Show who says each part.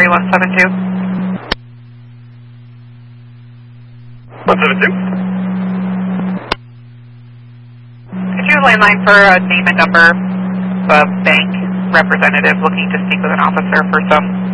Speaker 1: 3172.
Speaker 2: 172.
Speaker 1: Could you landline for a name and number of bank representative looking to speak with an officer for some